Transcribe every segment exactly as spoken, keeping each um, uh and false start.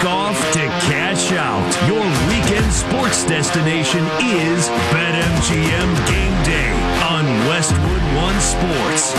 off to cash out. Your weekend sports destination is BetMGM Game Day on Westwood One Sports.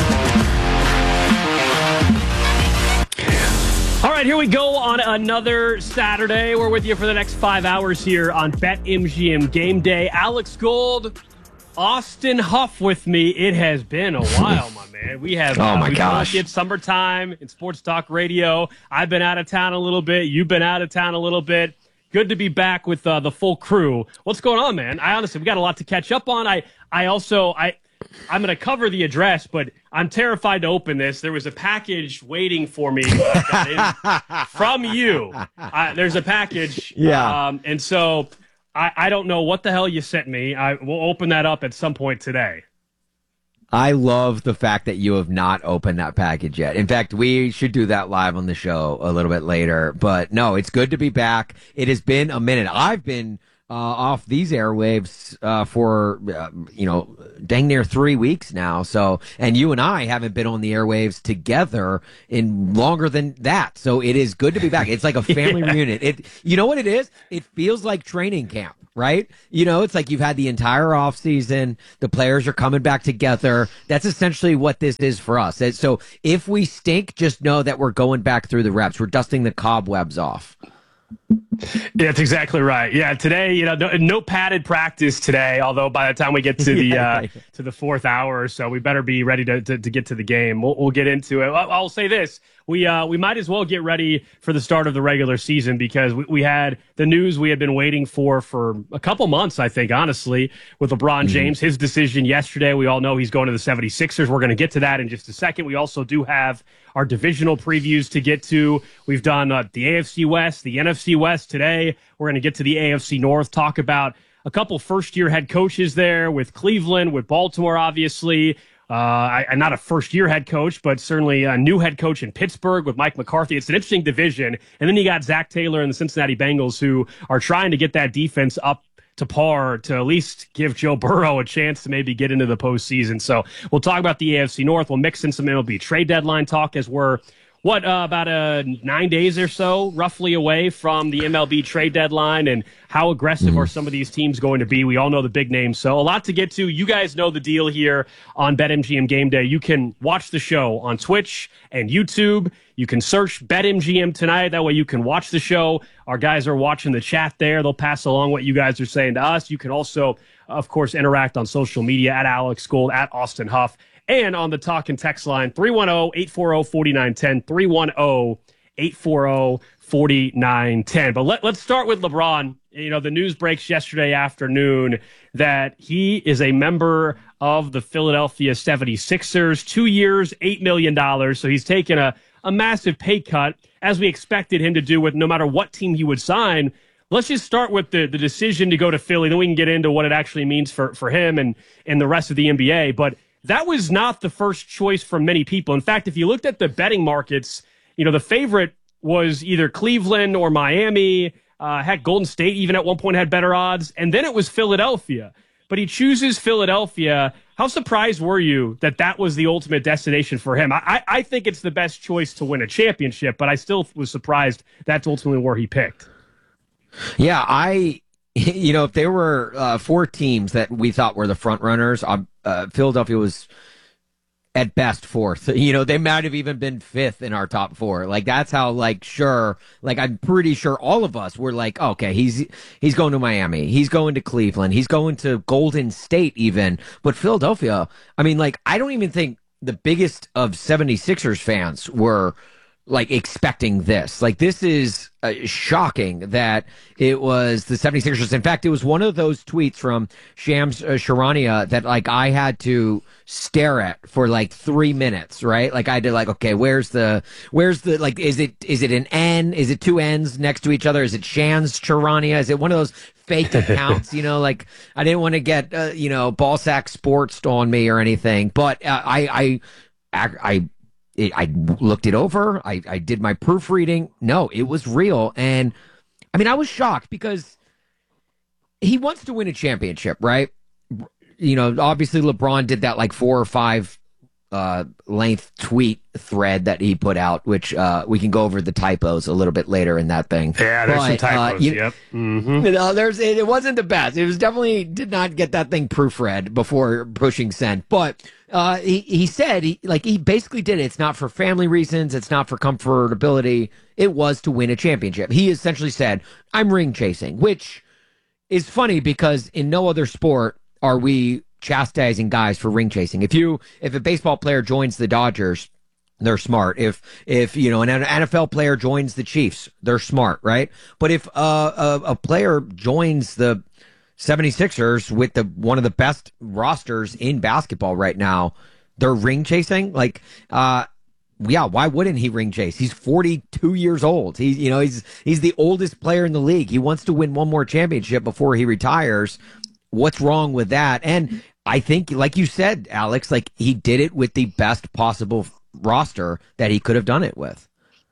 All right, here we go on another Saturday. We're with you for the next five hours here on BetMGM Game Day. Alex Gold, Austin Huff with me. It has been a while, my man. We have oh my uh, gosh, it's summertime in Sports Talk Radio. I've been out of town a little bit. You've been out of town a little bit. Good to be back with uh, the full crew. What's going on, man? I honestly, we got a lot to catch up on. I, I also, I, I'm going to cover the address, but I'm terrified to open this. There was a package waiting for me from you. Uh, there's a package. Yeah. Um, and so I, I don't know what the hell you sent me. I will open that up at some point today. I love the fact that you have not opened that package yet. In fact, we should do that live on the show a little bit later. But no, it's good to be back. It has been a minute. I've been uh, off these airwaves uh, for, uh, you know, dang near three weeks now. So, and you and I haven't been on the airwaves together in longer than that. So it is good to be back. It's like a family yeah. reunion. It, you know what it is? It feels like training camp. Right? You know, it's like you've had the entire off season. The players are coming back together. That's essentially what this is for us. So if we stink, just know that we're going back through the reps. We're dusting the cobwebs off. Yeah, that's exactly right. Yeah, today, you know, no, no padded practice today. Although by the time we get to the yeah. uh, to the fourth hour or so, we better be ready to to, to get to the game. We'll, we'll get into it. I'll, I'll say this: we uh, we might as well get ready for the start of the regular season because we, we had the news we had been waiting for for a couple months, I think, honestly, with LeBron James. Mm-hmm. His decision yesterday. We all know he's going to the seventy-sixers. We're going to get to that in just a second. We also do have our divisional previews to get to. We've done uh, the A F C West, the N F C West today. We're going to get to the A F C North, talk about a couple first-year head coaches there with Cleveland, with Baltimore, obviously. Uh, I, I'm not a first-year head coach, but certainly a new head coach in Pittsburgh with Mike McCarthy. It's an interesting division. And then you got Zach Taylor and the Cincinnati Bengals who are trying to get that defense up to par to at least give Joe Burrow a chance to maybe get into the postseason. So we'll talk about the A F C North. We'll mix in some M L B trade deadline talk as we're, what, uh, about uh, nine days or so roughly away from the M L B trade deadline, and how aggressive mm-hmm. are some of these teams going to be? We all know the big names. So a lot to get to. You guys know the deal here on BetMGM Game Day. You can watch the show on Twitch and YouTube. You can search BetMGM tonight. That way you can watch the show. Our guys are watching the chat there. They'll pass along what you guys are saying to us. You can also, of course, interact on social media at Alex Gold, at Austin Huff, and on the talk and text line, three one zero, eight four zero, four nine one zero, three one zero, eight four zero, four nine one zero. But let, let's start with LeBron. You know, the news breaks yesterday afternoon that he is a member of the Philadelphia seventy-sixers, two years, eight million dollars. So he's taken a, a massive pay cut, as we expected him to do with no matter what team he would sign. Let's just start with the, the decision to go to Philly. Then we can get into what it actually means for, for him and, and the rest of the N B A. But that was not the first choice for many people. In fact, if you looked at the betting markets, you know, the favorite was either Cleveland or Miami. Uh, heck, Golden State even at one point had better odds. And then it was Philadelphia. But he chooses Philadelphia. How surprised were you that that was the ultimate destination for him? I, I think it's the best choice to win a championship, but I still was surprised that's ultimately where he picked. Yeah, I, you know, if there were uh, four teams that we thought were the front runners, uh, uh, Philadelphia was at best fourth. You know, they might have even been fifth in our top four. Like, that's how, like, sure, like, I'm pretty sure all of us were like, okay, he's he's going to Miami. He's going to Cleveland. He's going to Golden State even. But Philadelphia, I mean, like, I don't even think the biggest of seventy-sixers fans were like expecting this. Like, this is uh, shocking that it was the seventy-sixers. In fact, it was one of those tweets from Shams uh, Charania that like I had to stare at for like three minutes, right? Like I did like, okay, where's the, where's the, like, is it, is it an N? Is it two N's next to each other? Is it Shams Charania? Is it one of those fake accounts? You know, like I didn't want to get, uh, you know, ball sack sports on me or anything, but uh, I, I, I, I It, I looked it over. I, I did my proofreading. No, it was real. And I mean, I was shocked because he wants to win a championship, right? You know, obviously LeBron did that like four or five uh, length tweet thread that he put out, which uh, we can go over the typos a little bit later in that thing. Yeah, there's but, some typos. Uh, you, yep. Mm-hmm. You know, there's it, it wasn't the best. It was definitely did not get that thing proofread before pushing send. But uh, he he said he like he basically did it. It's not for family reasons. It's not for comfortability. It was to win a championship. He essentially said, "I'm ring chasing," which is funny because in no other sport are we chastising guys for ring chasing. If you if a baseball player joins the Dodgers, they're smart. If if you know an N F L player joins the Chiefs, they're smart, right? But if uh, a a player joins the seventy-sixers with the one of the best rosters in basketball right now, they're ring chasing. Like, uh, yeah, why wouldn't he ring chase? He's forty-two years old. He's you know he's he's the oldest player in the league. He wants to win one more championship before he retires. What's wrong with that? And I think, like you said, Alex, like he did it with the best possible roster that he could have done it with.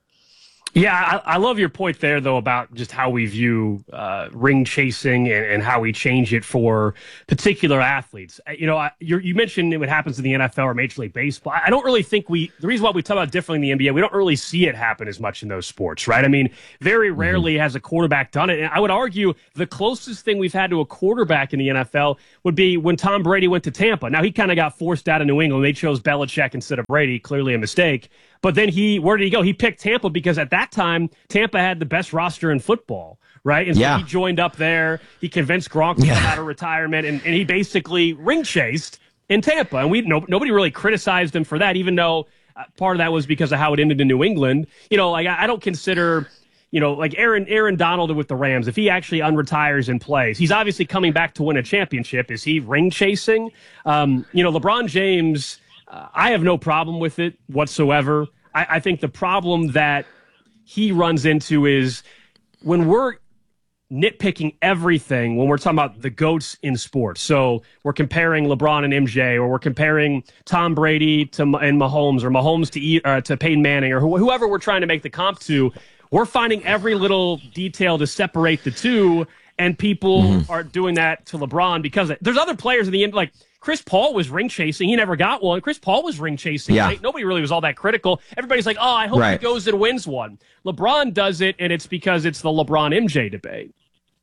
Yeah, I, I love your point there, though, about just how we view uh, ring chasing and, and how we change it for particular athletes. You know, I, you're, you mentioned what happens in the N F L or Major League Baseball. I don't really think we, the reason why we talk about differently in the N B A, we don't really see it happen as much in those sports, right? I mean, very rarely mm-hmm. has a quarterback done it. And I would argue the closest thing we've had to a quarterback in the N F L would be when Tom Brady went to Tampa. Now, he kind of got forced out of New England. They chose Belichick instead of Brady, clearly a mistake. But then he, where did he go? He picked Tampa because at that time, Tampa had the best roster in football, right? And so yeah. he joined up there. He convinced Gronk to yeah. come out of retirement, and, and he basically ring chased in Tampa. And we no, nobody really criticized him for that, even though uh, part of that was because of how it ended in New England. You know, like I, I don't consider, you know, like Aaron Aaron Donald with the Rams, if he actually unretires and plays, he's obviously coming back to win a championship. Is he ring chasing? Um, you know, LeBron James, Uh, I have no problem with it whatsoever. I, I think the problem that he runs into is when we're nitpicking everything, when we're talking about the GOATs in sports. So we're comparing LeBron and M J, or we're comparing Tom Brady to and Mahomes, or Mahomes to uh, to Peyton Manning, or wh- whoever we're trying to make the comp to. We're finding every little detail to separate the two, and people mm-hmm. are doing that to LeBron because there's other players in the end, like Chris Paul was ring chasing. He never got one. Chris Paul was ring chasing. Yeah. Right? Nobody really was all that critical. Everybody's like, oh, I hope right. he goes and wins one. LeBron does it, and it's because it's the LeBron M J debate.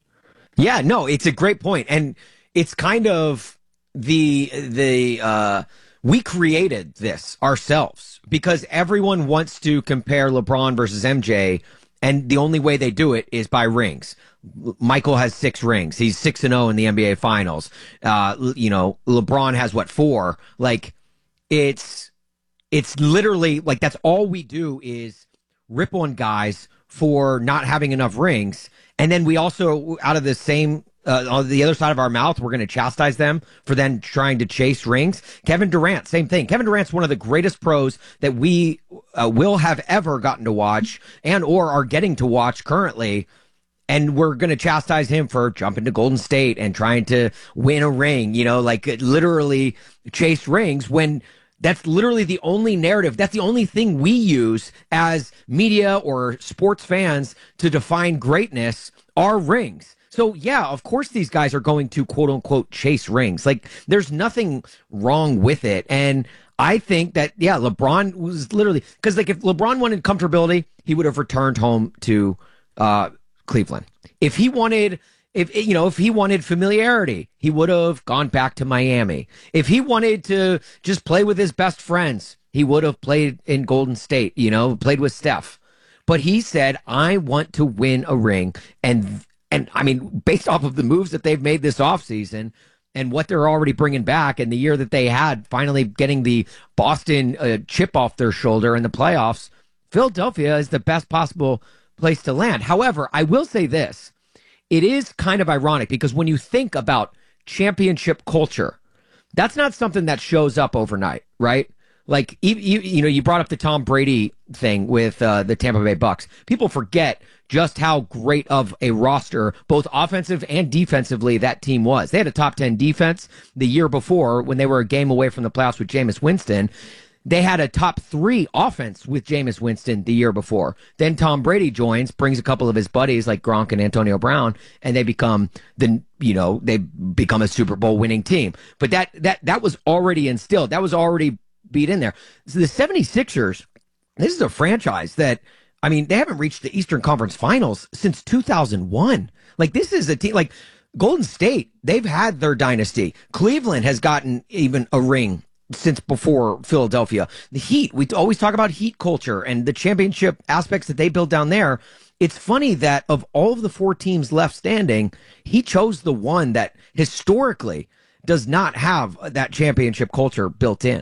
Yeah, no, it's a great point. And it's kind of the, the, uh, we created this ourselves because everyone wants to compare LeBron versus M J, and the only way they do it is by rings. Michael has six rings. He's six and zero in the N B A Finals. Uh, you know, LeBron has what, four? Like, it's it's literally like that's all we do is rip on guys for not having enough rings, and then we also, out of the same uh, on the other side of our mouth, we're going to chastise them for then trying to chase rings. Kevin Durant, same thing. Kevin Durant's one of the greatest pros that we uh, will have ever gotten to watch and or are getting to watch currently. And we're going to chastise him for jumping to Golden State and trying to win a ring, you know, like literally chase rings, when that's literally the only narrative. That's the only thing we use as media or sports fans to define greatness are rings. So, yeah, of course these guys are going to, quote unquote, chase rings. Like, there's nothing wrong with it. And I think that, yeah, LeBron was literally, because, like, if LeBron wanted comfortability, he would have returned home to uh, Cleveland. If he wanted, if you know, if he wanted familiarity, he would have gone back to Miami. If he wanted to just play with his best friends, he would have played in Golden State, you know, played with Steph. But he said, I want to win a ring. And, and I mean, based off of the moves that they've made this offseason and what they're already bringing back, and the year that they had finally getting the Boston uh, chip off their shoulder in the playoffs, Philadelphia is the best possible place to land. However, I will say this. It is kind of ironic because when you think about championship culture, that's not something that shows up overnight, right? Like, you, you, you know, you brought up the Tom Brady thing with uh, the Tampa Bay Bucks. People forget just how great of a roster, both offensive and defensively, that team was. They had a top ten defense the year before when they were a game away from the playoffs with Jameis Winston. They had a top three offense with Jameis Winston the year before. Then Tom Brady joins, brings a couple of his buddies like Gronk and Antonio Brown, and they become the, you know, they become a Super Bowl winning team. But that, that, that was already instilled. That was already beat in there. So the seventy-sixers, this is a franchise that, I mean, they haven't reached the Eastern Conference Finals since two thousand one. Like, this is a team, like, Golden State, they've had their dynasty. Cleveland has gotten even a ring since before Philadelphia. The Heat, we always talk about Heat culture and the championship aspects that they built down there. It's funny that of all of the four teams left standing, he chose the one that historically does not have that championship culture built in.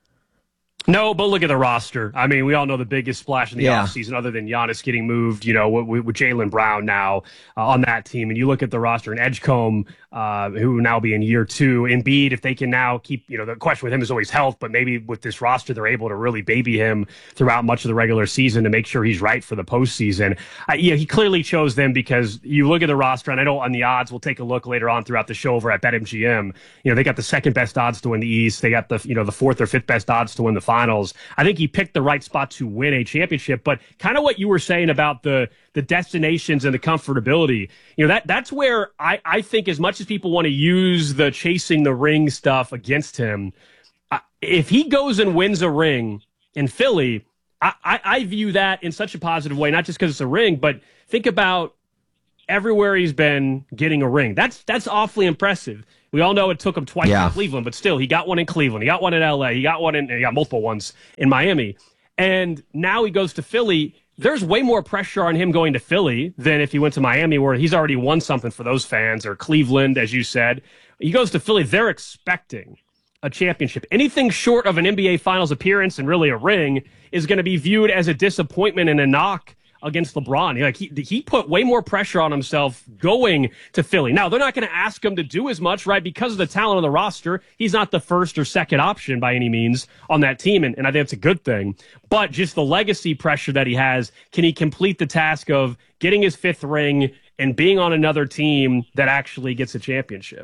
No, but look at the roster. I mean, we all know the biggest splash in the yeah. offseason, other than Giannis getting moved, you know, with, with Jaylen Brown now uh, on that team. And you look at the roster, and Edgecombe, uh, who will now be in year two. Embiid, if they can now keep, you know, the question with him is always health, but maybe with this roster, they're able to really baby him throughout much of the regular season to make sure he's right for the postseason. Uh, yeah, he clearly chose them because you look at the roster, and I know on the odds, we'll take a look later on throughout the show over at BetMGM. You know, they got the second best odds to win the East. They got the, you know, the fourth or fifth best odds to win the finals. I think he picked the right spot to win a championship, but kind of what you were saying about the the destinations and the comfortability, you know, that that's where I, I think as much as people want to use the chasing the ring stuff against him, uh, if he goes and wins a ring in Philly, I, I, I view that in such a positive way, not just because it's a ring, but think about everywhere he's been getting a ring. That's that's awfully impressive. We all know it took him twice yeah. in Cleveland, but still, he got one in Cleveland. He got one in L A. He got one in, he got multiple ones in Miami. And now he goes to Philly. There's way more pressure on him going to Philly than if he went to Miami, where he's already won something for those fans, or Cleveland, as you said. He goes to Philly. They're expecting a championship. Anything short of an N B A Finals appearance and really a ring is going to be viewed as a disappointment and a knock against LeBron. Like he, he put way more pressure on himself going to Philly. Now, they're not going to ask him to do as much, right? Because of the talent on the roster, he's not the first or second option by any means on that team, and, and I think it's a good thing. But just the legacy pressure that he has, can he complete the task of getting his fifth ring and being on another team that actually gets a championship?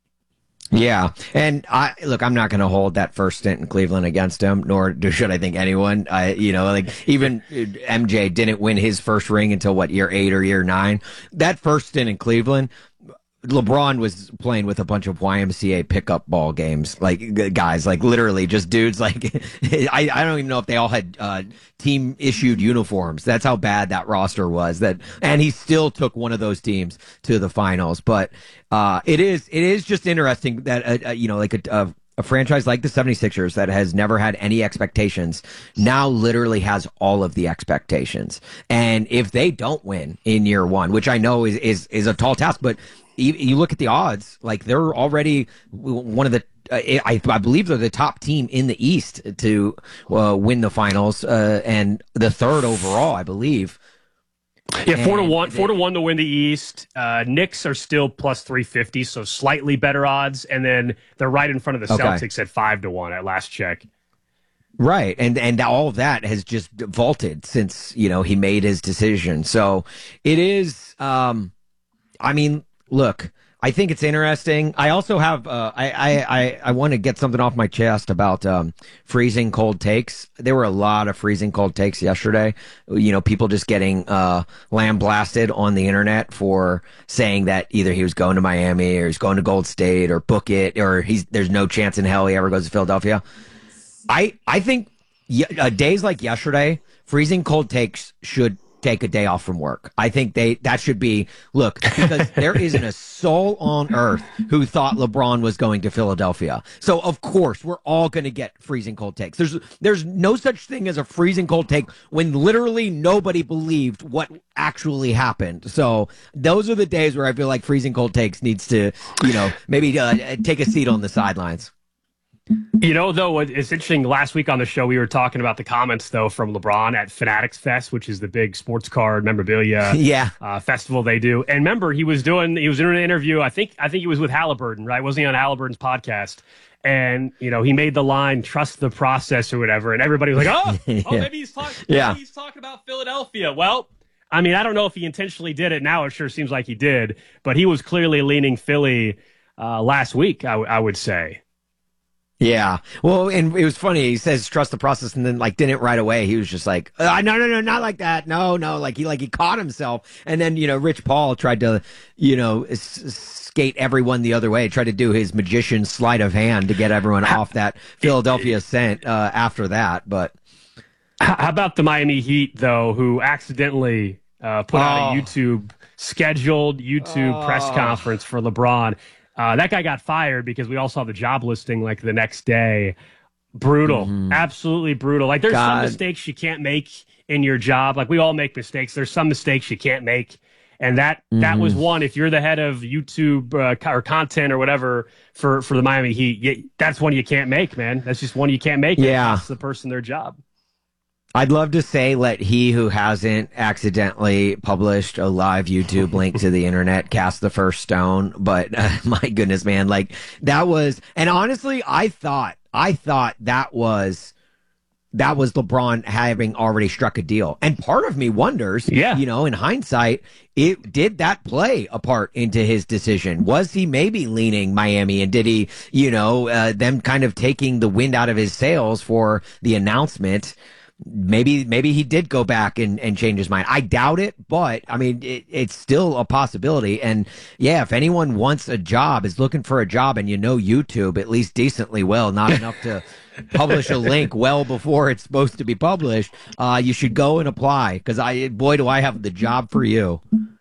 Yeah, and I look, I'm not going to hold that first stint in Cleveland against him, nor do, should I think anyone. I, you know, like even M J didn't win his first ring until what, year eight or year nine. That first stint in Cleveland, LeBron was playing with a bunch of Y M C A pickup ball games, like guys, like literally just dudes. Like I, I don't even know if they all had uh, team issued uniforms. That's how bad that roster was. That, and he still took one of those teams to the finals. But uh, it is, it is just interesting that uh, uh, you know, like a, a, a franchise like the seventy-sixers that has never had any expectations now literally has all of the expectations. And if they don't win in year one, which I know is is is a tall task, but you look at the odds, like they're already one of the, uh, I, I believe they're the top team in the East to uh, win the finals, uh, and the third overall, I believe. Yeah, four to one, four to one to win the East. Uh, Knicks are still plus three fifty, so slightly better odds, and then they're right in front of the okay. Celtics at five to one at last check. Right, and and all of that has just vaulted since, you know, he made his decision. So it is. Um, I mean. Look, I think it's interesting. I also have, uh, I, I, I, I want to get something off my chest about, um, freezing cold takes. There were a lot of freezing cold takes yesterday. You know, people just getting, uh, lambasted on the internet for saying that either he was going to Miami or he's going to Gold State or book it, or he's, there's no chance in hell he ever goes to Philadelphia. I, I think uh, days like yesterday, freezing cold takes should take a day off from work. I think they that should be, look, because there isn't a soul on earth who thought LeBron was going to Philadelphia. So of course we're all going to get freezing cold takes. There's there's no such thing as a freezing cold take when literally nobody believed what actually happened. So those are the days where I feel like freezing cold takes needs to, you know, maybe uh, take a seat on the sidelines. You know, though, it's interesting. Last week on the show, we were talking about the comments, though, from LeBron at Fanatics Fest, which is the big sports card memorabilia yeah. uh, festival they do. And remember, he was doing, he was in an interview. I think, I think he was with Halliburton, right? Wasn't he on Halliburton's podcast? And, you know, he made the line, trust the process or whatever. And everybody was like, oh, yeah. oh maybe he's talking, yeah. maybe he's talking about Philadelphia. Well, I mean, I don't know if he intentionally did it. Now it sure seems like he did, but he was clearly leaning Philly uh, last week, I, w- I would say. Yeah. Well, and it was funny. He says trust the process, and then like didn't right away. He was just like, uh, no, no, no, not like that. No, no. Like he like he caught himself, and then you know, Rich Paul tried to, you know, s- skate everyone the other way. Tried to do his magician sleight of hand to get everyone off that Philadelphia scent uh, after that. But how about the Miami Heat though, who accidentally uh, put oh. out a YouTube scheduled YouTube oh. press conference for LeBron? Uh, that guy got fired because we all saw the job listing like the next day. Brutal. Mm-hmm. Absolutely brutal. Like there's God. some mistakes you can't make in your job. Like we all make mistakes. There's some mistakes you can't make. And that mm-hmm. that was one. If you're the head of YouTube uh, or content or whatever for, for the Miami Heat, you, that's one you can't make, man. That's just one you can't make. Yeah. That's the person their job. I'd love to say let he who hasn't accidentally published a live YouTube link to the internet cast the first stone. But uh, my goodness, man, like that was, and honestly, I thought, I thought that was, that was LeBron having already struck a deal. And part of me wonders, yeah. you know, in hindsight, it did that play a part into his decision? Was he maybe leaning Miami, and did he, you know, uh, them kind of taking the wind out of his sails for the announcement? Maybe maybe he did go back and, and change his mind. I doubt it, but I mean, it, it's still a possibility. And yeah, if anyone wants a job, is looking for a job, and you know YouTube at least decently well, not enough to publish a link well before it's supposed to be published, uh, you should go and apply, because I boy do I have the job for you.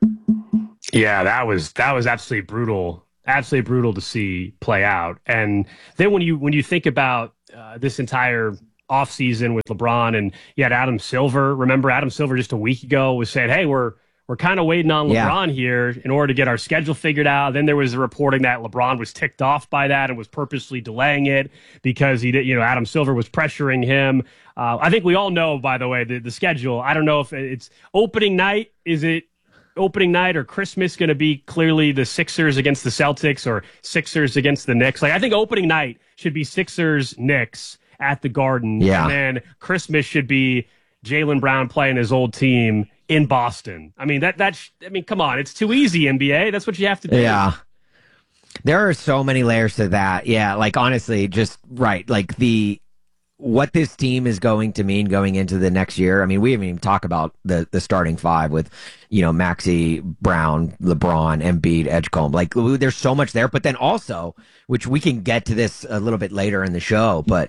Yeah, that was that was absolutely brutal, absolutely brutal to see play out. And then when you when you think about uh, this entire offseason with LeBron, and you had Adam Silver. Remember, Adam Silver just a week ago was saying, hey, we're we're kind of waiting on LeBron yeah. here in order to get our schedule figured out. Then there was a reporting that LeBron was ticked off by that and was purposely delaying it because he did, you know, Adam Silver was pressuring him. Uh, I think we all know, by the way, the, the schedule. I don't know if it's opening night. Is it opening night or Christmas going to be clearly the Sixers against the Celtics or Sixers against the Knicks? Like, I think opening night should be Sixers Knicks at the Garden. Yeah. And then Christmas should be Jaylen Brown playing his old team in Boston. I mean, that that's I mean, come on, it's too easy, N B A. That's what you have to do. Yeah. There are so many layers to that. Yeah, like honestly, just right. Like the what this team is going to mean going into the next year. I mean, we haven't even talked about the the starting five with, you know, Maxey, Brown, LeBron, Embiid, Edgecombe. Like there's so much there, but then also, which we can get to this a little bit later in the show, but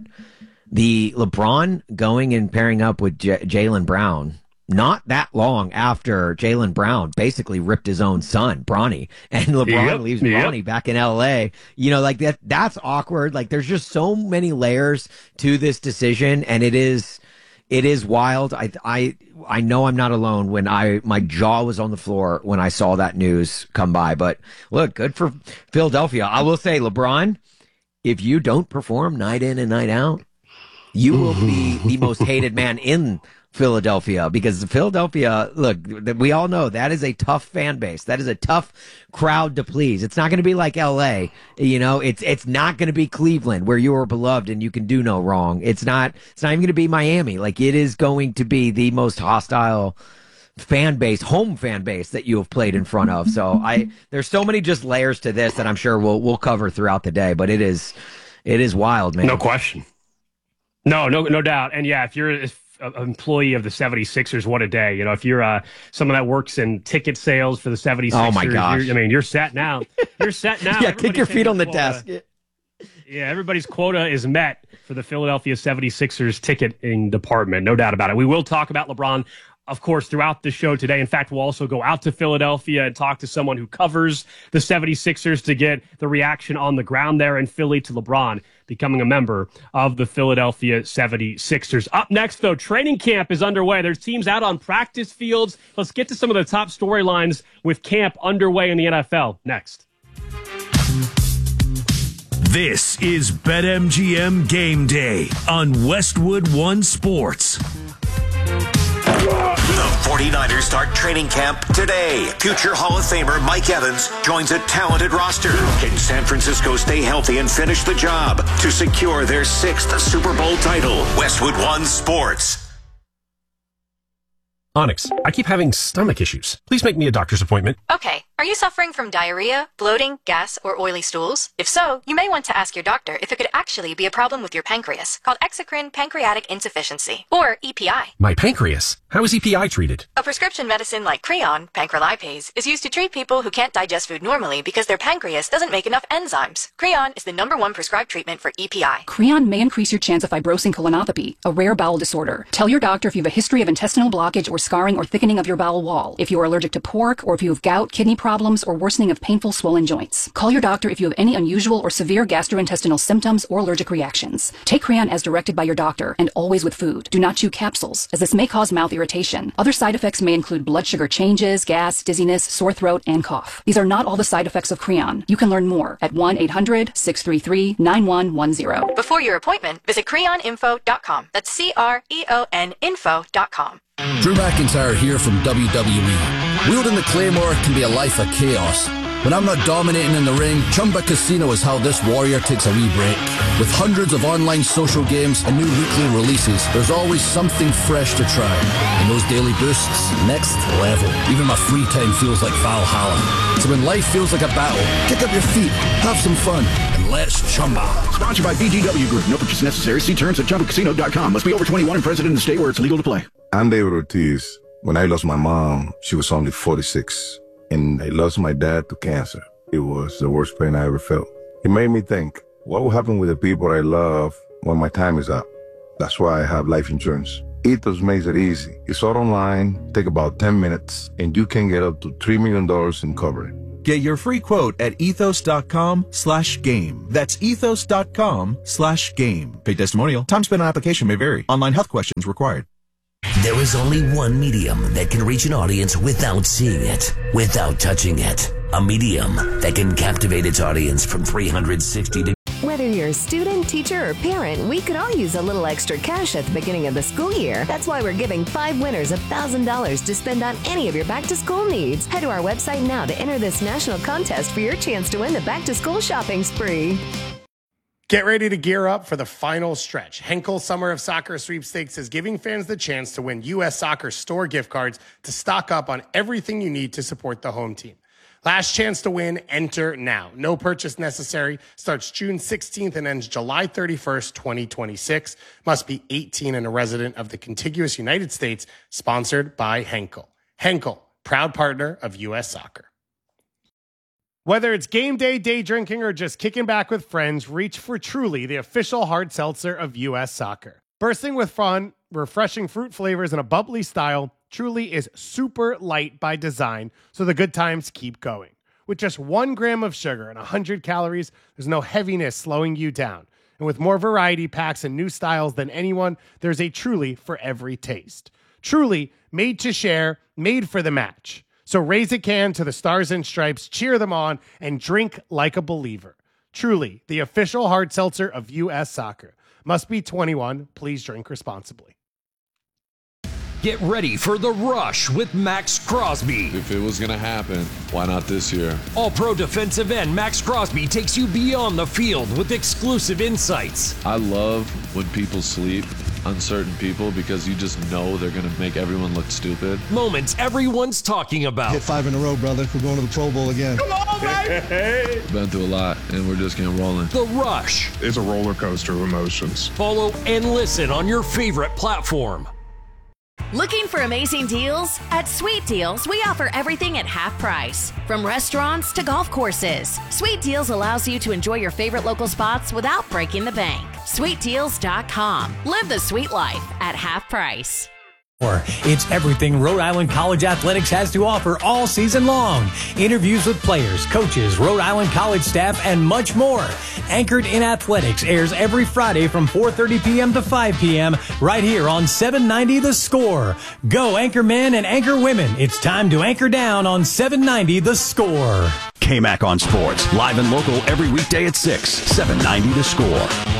the LeBron going and pairing up with J- Jaylen Brown, not that long after Jaylen Brown basically ripped his own son, Bronny, and LeBron yep, leaves yep. Bronny back in L A. You know, like that, that's awkward. Like there's just so many layers to this decision, and it is, it is wild. I, I, I know I'm not alone when I, my jaw was on the floor when I saw that news come by, but look, good for Philadelphia. I will say, LeBron, if you don't perform night in and night out, you will be the most hated man in Philadelphia, because Philadelphia, look, we all know that is a tough fan base. That is a tough crowd to please. It's not going to be like L A, you know, it's, it's not going to be Cleveland where you are beloved and you can do no wrong. It's not, it's not even going to be Miami. Like it is going to be the most hostile fan base, home fan base that you have played in front of. So I, there's so many just layers to this that I'm sure we'll, we'll cover throughout the day, but it is, it is wild, man. No question. No, no, no doubt. And yeah, if you're an employee of the seventy-sixers, what a day. You know, if you're uh, someone that works in ticket sales for the seventy-sixers, oh my gosh. I mean, you're set now. You're set now. yeah, kick your feet on the quota. desk. Yeah, everybody's quota is met for the Philadelphia seventy-sixers ticketing department. No doubt about it. We will talk about LeBron, of course, throughout the show today. In fact, we'll also go out to Philadelphia and talk to someone who covers the seventy-sixers to get the reaction on the ground there in Philly to LeBron becoming a member of the Philadelphia seventy-sixers. Up next, though, training camp is underway. There's teams out on practice fields. Let's get to some of the top storylines with camp underway in the N F L next. This is BetMGM Game Day on Westwood One Sports. The forty-niners start training camp today. Future Hall of Famer Mike Evans joins a talented roster. Can San Francisco stay healthy and finish the job to secure their sixth Super Bowl title? Westwood One Sports. Onyx, I keep having stomach issues. Please make me a doctor's appointment. Okay, Are you suffering from diarrhea, bloating, gas, or oily stools? If so, you may want to ask your doctor if it could actually be a problem with your pancreas, called exocrine pancreatic insufficiency, or E P I. My pancreas? How is E P I treated? A prescription medicine like Creon, pancrelipase, is used to treat people who can't digest food normally because their pancreas doesn't make enough enzymes. Creon is the number one prescribed treatment for E P I. Creon may increase your chance of fibrosing colonopathy, a rare bowel disorder. Tell your doctor if you have a history of intestinal blockage or scarring or thickening of your bowel wall, if you are allergic to pork, or if you have gout, kidney problems, or worsening of painful swollen joints. Call your doctor if you have any unusual or severe gastrointestinal symptoms or allergic reactions. Take Creon as directed by your doctor, and always with food. Do not chew capsules, as this may cause mouth irritation. Other side effects may include blood sugar changes, gas, dizziness, sore throat, and cough. These are not all the side effects of Creon. You can learn more at one eight hundred, six three three, nine one one zero. Before your appointment, visit creon info dot com. That's C R E O N info dot com. Drew McIntyre here from W W E. Wielding the Claymore can be a life of chaos. When I'm not dominating in the ring, Chumba Casino is how this warrior takes a wee break. With hundreds of online social games and new weekly releases, there's always something fresh to try. And those daily boosts, next level. Even my free time feels like Valhalla. So when life feels like a battle, kick up your feet, have some fun, and let's Chumba. Sponsored by B G W Group. No purchase necessary. See terms at chumba casino dot com. Must be over twenty-one and present in the state where it's legal to play. I'm David Ortiz. When I lost my mom, she was only forty-six. And I lost my dad to cancer. It was the worst pain I ever felt. It made me think, what will happen with the people I love when my time is up? That's why I have life insurance. Ethos makes it easy. It's all online, take about ten minutes, and you can get up to three million dollars in coverage. Get your free quote at ethos.com slash game. That's ethos.com slash game. Paid testimonial. Time spent on application may vary. Online health questions required. There is only one medium that can reach an audience without seeing it, without touching it. A medium that can captivate its audience from three hundred sixty degrees. Whether you're a student, teacher, or parent, we could all use a little extra cash at the beginning of the school year. That's why we're giving five winners one thousand dollars to spend on any of your back-to-school needs. Head to our website now to enter this national contest for your chance to win the back-to-school shopping spree. Get ready to gear up for the final stretch. Henkel Summer of Soccer Sweepstakes is giving fans the chance to win U S Soccer store gift cards to stock up on everything you need to support the home team. Last chance to win, enter now. No purchase necessary. Starts June sixteenth and ends July thirty-first, twenty twenty-six. Must be eighteen and a resident of the contiguous United States. Sponsored by Henkel. Henkel, proud partner of U S Soccer. Whether it's game day, day drinking, or just kicking back with friends, reach for Truly, the official hard seltzer of U S Soccer. Bursting with fun, refreshing fruit flavors, and a bubbly style, Truly is super light by design, so the good times keep going. With just one gram of sugar and one hundred calories, there's no heaviness slowing you down. And with more variety packs and new styles than anyone, there's a Truly for every taste. Truly, made to share, made for the match. So raise a can to the Stars and Stripes, cheer them on, and drink like a believer. Truly, the official hard seltzer of U S Soccer. Must be twenty-one. Please drink responsibly. Get ready for The Rush with Max Crosby. If it was going to happen, why not this year? All-pro defensive end Max Crosby takes you beyond the field with exclusive insights. I love when people sleep on certain people because you just know they're going to make everyone look stupid. Moments everyone's talking about. Hit five in a row, brother. We're going to the Pro Bowl again. Come on, baby! Been through a lot, and we're just getting rolling. The Rush. It's a roller coaster of emotions. Follow and listen on your favorite platform. Looking for amazing deals? At Sweet Deals, we offer everything at half price. From restaurants to golf courses, Sweet Deals allows you to enjoy your favorite local spots without breaking the bank. sweet deals dot com. Live the sweet life at half price. It's everything Rhode Island College Athletics has to offer all season long. Interviews with players, coaches, Rhode Island College staff, and much more. Anchored in Athletics airs every Friday from four thirty p.m. to five p.m. right here on seven ninety The Score. Go Anchor Men and Anchor Women. It's time to anchor down on seven ninety The Score. K-Mac on Sports, live and local every weekday at six, seven ninety The Score.